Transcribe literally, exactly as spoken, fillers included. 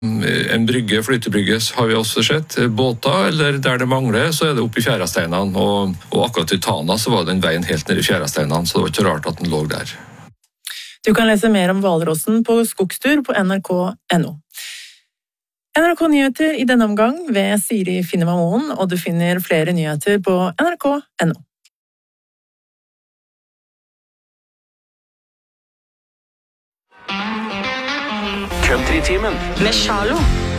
En brygge, flytebrygge har vi også sett, båter, eller der det mangler, så er det oppe i fjæresteinene, og, og akkurat i Tana så var den veien helt ned i fjæresteinene, så det var ikke rart at den lå der. Du kan lese mer om Hvalrossen på Skogstur på N R K punktum N O. N R K Nyheter i denne omgang ved Siri Finnema Moen, og du finner flere nyheter på N R K punktum N O. Countrytimen med Charlo.